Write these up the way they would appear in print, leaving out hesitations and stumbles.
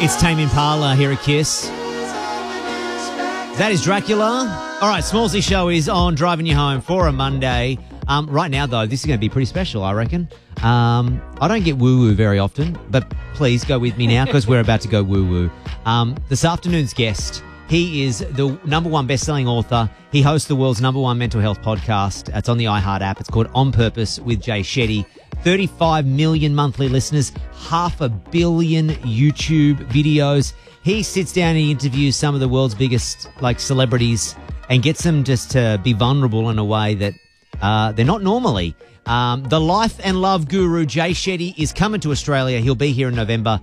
It's Tame Impala here at KISS. That is Dracula. All right, Smallsy Show is on, driving you home for a Monday. Right now, though, this is going to be pretty special, I reckon. I don't get woo-woo very often, but please go with me now because we're about to go woo-woo. This afternoon's guest, he is the #1 best-selling author. He hosts the world's #1 mental health podcast. It's on the iHeart app. It's called On Purpose with Jay Shetty. 35 million monthly listeners, 500 million YouTube videos. He sits down and he interviews some of the world's biggest celebrities and gets them just to be vulnerable in a way that they're not normally. The life and love guru Jay Shetty is coming to Australia. He'll be here in November.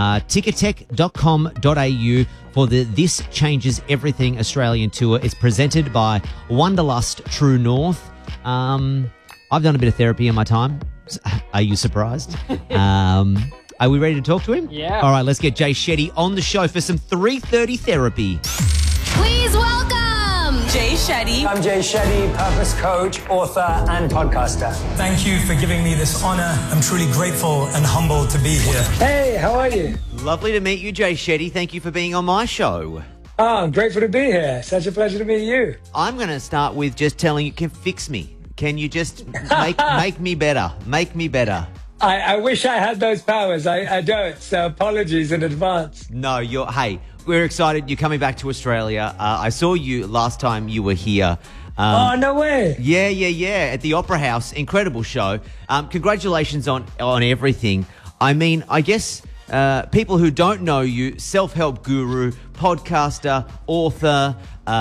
Ticketek.com.au for the This Changes Everything Australian tour. It's presented by Wanderlust True North. I've done a bit of therapy in my time. Are you surprised? Are we ready to talk to him? Yeah. All right, let's get Jay Shetty on the show for some 3:30 therapy. Please welcome Jay Shetty. I'm Jay Shetty, purpose coach, author, and podcaster. Thank you for giving me this honor. I'm truly grateful and humbled to be here. Hey, how are you? Lovely to meet you, Jay Shetty. Thank you for being on my show. Oh, I'm grateful to be here. Such a pleasure to meet you. I'm going to start with just telling you, can fix me. Can you just make me better? Make me better. I wish I had those powers. I don't, so apologies in advance. No, hey, we're excited. You're coming back to Australia. I saw you last time you were here. Oh, no way. Yeah, at the Opera House. Incredible show. Congratulations on everything. I mean, I guess people who don't know you, self-help guru, podcaster, author,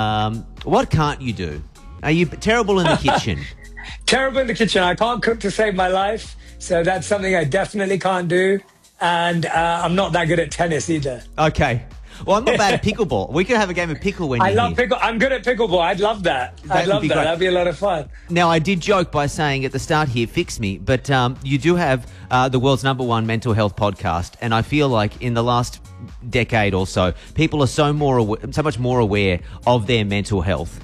what can't you do? Are you terrible in the kitchen? Terrible in the kitchen. I can't cook to save my life, so that's something I definitely can't do. And I'm not that good at tennis either. Okay. Well, I'm not bad at pickleball. We could have a game of pickle when I you're love here. pickle. I'm good at pickleball. I'd love that. I'd love that. That'd be a lot of fun. Now, I did joke by saying at the start here, fix me, but you do have the world's #1 mental health podcast, and I feel like in the last decade or so, people are so much more aware of their mental health.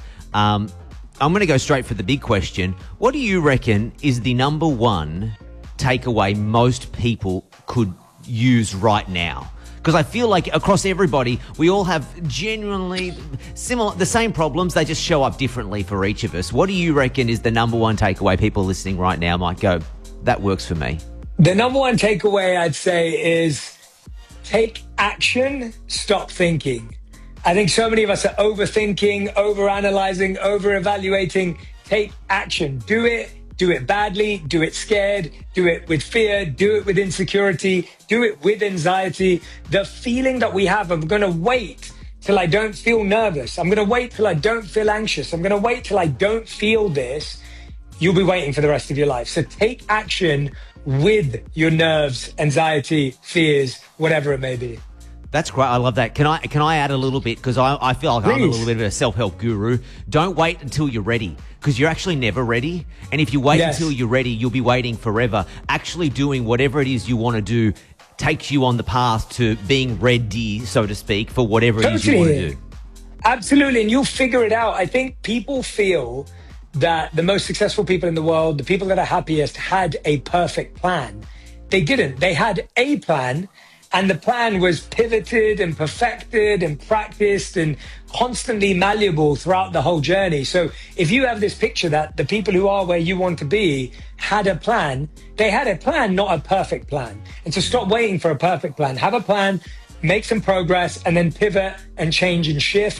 I'm going to go straight for the big question. What do you reckon is the #1 takeaway most people could use right now? Because I feel like across everybody, we all have genuinely the same problems. They just show up differently for each of us. What do you reckon is the #1 takeaway people listening right now might go, that works for me? The #1 takeaway I'd say is take action, stop thinking. I think so many of us are overthinking, overanalyzing, over-evaluating. Take action. Do it badly, do it scared, do it with fear, do it with insecurity, do it with anxiety. The feeling that we have, I'm going to wait till I don't feel nervous. I'm going to wait till I don't feel anxious. I'm going to wait till I don't feel this. You'll be waiting for the rest of your life. So take action with your nerves, anxiety, fears, whatever it may be. That's great. I love that. Can I add a little bit? Because I feel like I'm a little bit of a self-help guru. Don't wait until you're ready, because you're actually never ready. And if you wait until you're ready, you'll be waiting forever. Actually doing whatever it is you want to do takes you on the path to being ready, so to speak, for whatever it is you want to do. Absolutely. And you'll figure it out. I think people feel that the most successful people in the world, the people that are happiest, had a perfect plan. They didn't. They had a plan. And the plan was pivoted and perfected and practiced and constantly malleable throughout the whole journey. So if you have this picture that the people who are where you want to be had a plan, they had a plan, not a perfect plan. And so stop waiting for a perfect plan. Have a plan, make some progress, and then pivot and change and shift.